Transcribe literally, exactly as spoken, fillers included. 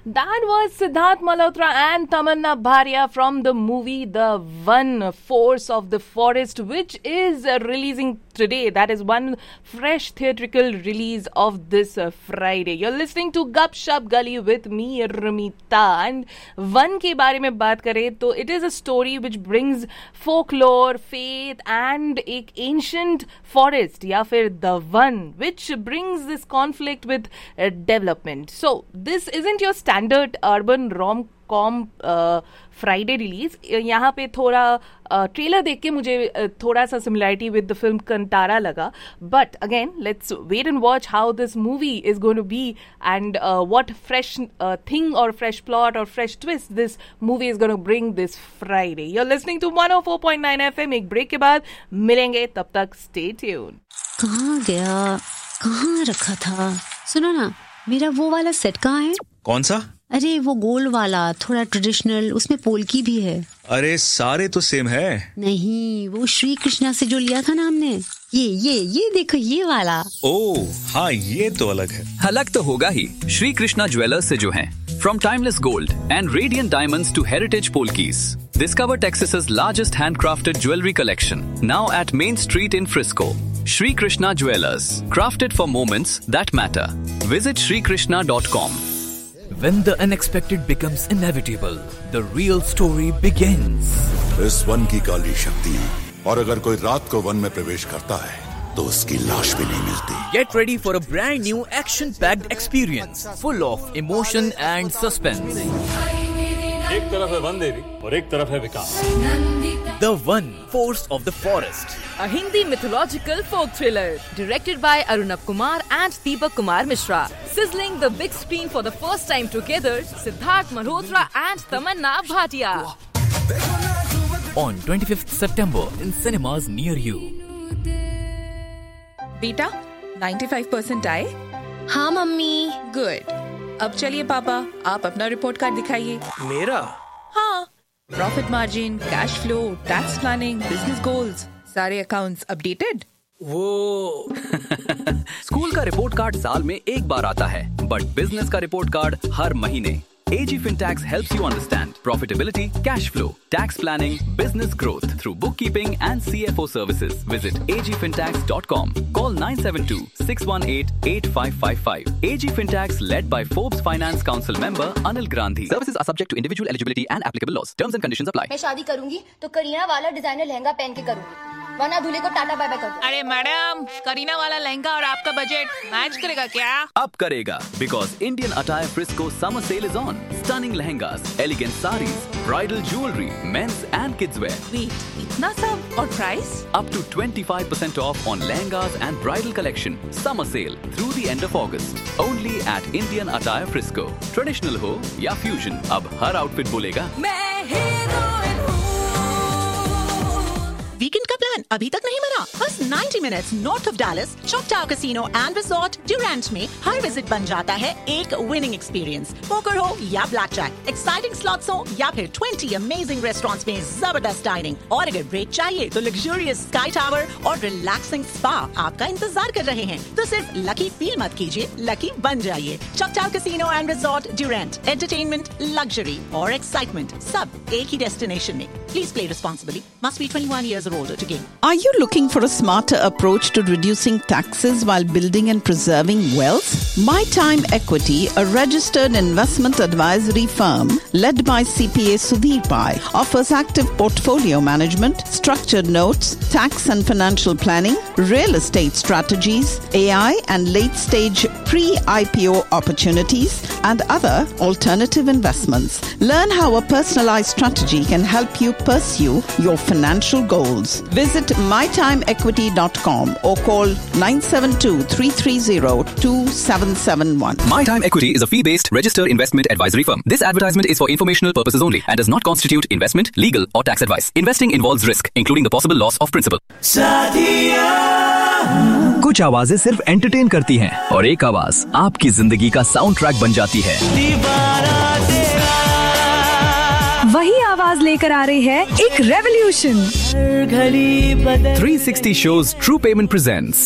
That was Siddharth Malhotra and Tamanna Bhatia from the movie The One, Force of the Forest, which is uh, releasing today. That is one fresh theatrical release of this uh, Friday. You're listening to Gup Shup Gully with me, Ramita. And One के बारे में बात करें तो it is a story which brings folklore, faith and एक ancient forest या फिर The One, which brings this conflict with uh, development. So this isn't your standard urban rom-com uh, Friday release. यहाँ पे थोड़ा ट्रेलर uh, देख के मुझे uh, थोड़ा सा similarity with the film Kantara लगा. But again let's wait and watch how this movie is going to be and what fresh thing और फ्रेश प्लॉट और fresh twist this movie is going to bring this Friday. You are listening to one O four point nine FM. एक break के बाद मिलेंगे, तब तक stay tuned. कहाँ गया, कहाँ रखा था? सुनो ना, मेरा वो वाला सेट कहाँ है? कौन सा? अरे वो गोल वाला, थोड़ा ट्रेडिशनल, उसमें पोल्की भी है. अरे सारे तो सेम है. नहीं, वो श्री कृष्णा से जो लिया था ना हमने, ये ये ये देखो ये वाला. ओह हाँ, ये तो अलग है. अलग तो होगा ही. श्री कृष्णा ज्वेलर्स से जो हैं, from timeless gold and radiant diamonds to heritage polkis. Discover Texas's largest handcrafted jewelry collection, now at Main Street in Frisco. Shri Krishna Jewelers, crafted for moments that matter. Visit shri krishna dot com. When the unexpected becomes inevitable, the real story begins. इस one की काली शक्ति, और अगर कोई रात को one में प्रवेश करता है तो उसकी लाश भी नहीं मिलती. Get ready for a brand new action-packed experience, full of emotion and suspense. एक तरफ है वन देवी और एक तरफ है विकास. The One, Force of the Forest. A Hindi mythological folk thriller directed by Arunab Kumar and Deepak Kumar Mishra. Sizzling the big screen for the first time together, Siddharth Malhotra and Tamanna Bhatia. On twenty-fifth September in cinemas near you. बेटा, ninety-five percent आए? हाँ mummy. Good. अब चलिए पापा, आप अपना report card दिखाइए. मेरा? हाँ. Profit margin, cash flow, tax planning, business goals, सारे अकाउंट्स अपडेटेड? वो स्कूल का रिपोर्ट कार्ड साल में एक बार आता है, बट बिजनेस का रिपोर्ट कार्ड हर महीने. A G Fintax helps you understand profitability, cash flow, tax planning, business growth through bookkeeping and C F O services. Visit a g fintax dot com. Call nine seven two, six one eight, eight five five five. A G Fintax, led by Forbes Finance Council member Anil Grandhi. Services are subject to individual eligibility and applicable laws. Terms and conditions apply. मैं शादी करूंगी तो करीना वाला designer lehenga पहन के करूंगी, वरना दूल्हे को टाटा बाय बाय कर दो. अरे मैडम, करीना वाला लहंगा और आपका बजट मैच करेगा क्या? अब करेगा, because Indian Attire Frisco summer sale is on. Stunning lehengas, elegant sarees, bridal jewelry, men's and kids wear. Wait, इतना सब और price? Up to twenty-five percent off on lehengas and bridal collection. Summer sale through the end of August. Only at Indian Attire Frisco. Traditional हो या fusion, अब हर outfit बोलेगा मैं heroine हूँ. Weekend का प्लान अभी तक नहीं बना? बस ninety minutes north of Dallas, चॉकटाउ casino and resort Durand में हर विजिट बन जाता है एक विनिंग एक्सपीरियंस. पोकर हो या ब्लैक जैक, एक्साइटिंग स्लॉट्स हो या फिर twenty अमेजिंग रेस्टोरेंट्स में जबरदस्त डाइनिंग, और अगर ब्रेक चाहिए तो लग्जरियस स्काई टावर और रिलैक्सिंग स्पा आपका इंतजार कर रहे हैं. तो सिर्फ लकी फील मत कीजिए, लकी बन जाइए. चॉकटाउ casino and resort Durand, entertainment, luxury और एक्साइटमेंट सब एक ही डेस्टिनेशन में. Please play responsibly. Must be twenty-one years or older to game. Are you looking for a smarter approach to reducing taxes while building and preserving wealth? My Time Equity, a registered investment advisory firm led by C P A Sudhir Pai, offers active portfolio management, structured notes, tax and financial planning, real estate strategies, A I and late-stage pre-I P O opportunities, and other alternative investments. Learn how a personalized strategy can help you pursue your financial goals. Visit my time equity dot com or call nine seven two, three three zero, two seven seven one. My Time Equity is a fee-based registered investment advisory firm. This advertisement is for informational purposes only and does not constitute investment, legal or tax advice. Investing involves risk, including the possible loss of principal. कुछ आवाजें सिर्फ entertain करती हैं और एक आवाज आपकी जिंदगी का साउंड ट्रैक बन जाती है. वही आवाज लेकर आ रही है एक revolution. three sixty shows True Payment presents